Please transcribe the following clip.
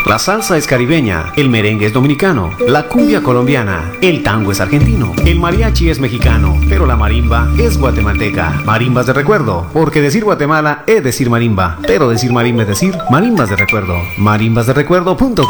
La salsa es caribeña, el merengue es dominicano, la cumbia colombiana, el tango es argentino, el mariachi es mexicano, pero la marimba es guatemalteca. Marimbas de recuerdo, porque decir Guatemala es decir marimba, pero decir marimba es decir marimbas de recuerdo. Marimbasderecuerdo.com